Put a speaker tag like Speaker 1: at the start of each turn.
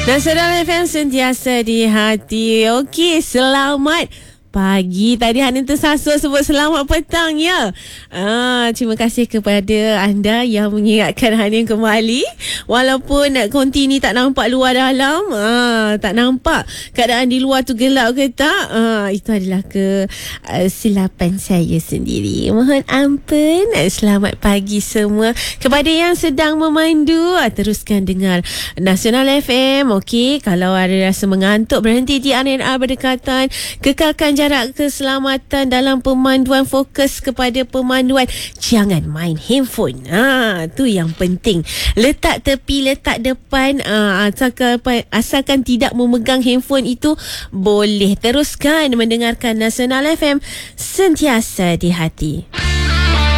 Speaker 1: Nasional FM sentiasa di hati. Okey, selamat pagi. Tadi Hanin tersasul sebut selamat petang ya. Terima kasih kepada anda yang mengingatkan Hanin kembali. Walaupun konti ni tak nampak luar dalam, tak nampak keadaan di luar tu gelap ke tak, itu adalah kesilapan saya sendiri. Mohon ampun. Selamat pagi semua. Kepada yang sedang memandu, teruskan dengar Nasional FM. Okey, kalau ada rasa mengantuk, berhenti di RNR berdekatan. Kekalkan jarak keselamatan dalam pemanduan. Fokus kepada pemanduan. Jangan main handphone. Tu yang penting. Letak tepi, letak depan. Asalkan tidak memegang handphone itu boleh. Teruskan mendengarkan Nasional FM, sentiasa di hati.